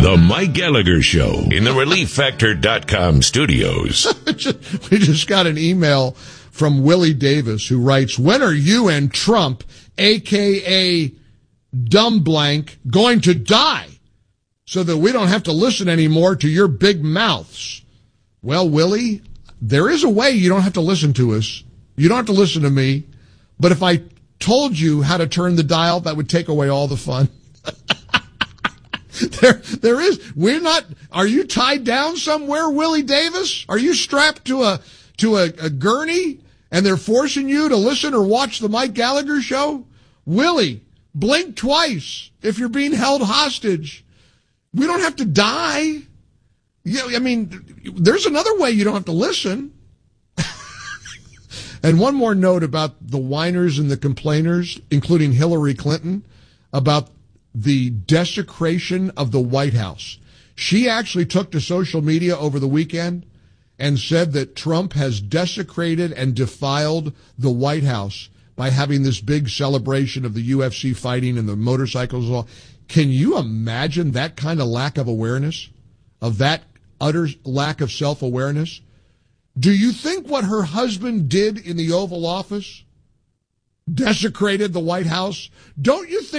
The Mike Gallagher Show in the ReliefFactor.com studios. We just got an email from Willie Davis who writes, when are you and Trump, a.k.a. Dumb Blank, going to die so that we don't have to listen anymore to your big mouths? Well, Willie, there is a way you don't have to listen to us. You don't have to listen to me. But if I told you how to turn the dial, that would take away all the fun. There is. We're not. Are you tied down somewhere, Willie Davis? Are you strapped to a gurney and they're forcing you to listen or watch the Mike Gallagher Show? Willie, blink twice if you're being held hostage. We don't have to die. Yeah, I mean, there's another way you don't have to listen. And one more note about the whiners and the complainers, including Hillary Clinton, about the desecration of the White House. She actually took to social media over the weekend and said that Trump has desecrated and defiled the White House by having this big celebration of the UFC fighting and the motorcycles. Can you imagine that kind of lack of awareness, of that utter lack of self-awareness? Do you think what her husband did in the Oval Office desecrated the White House? Don't you think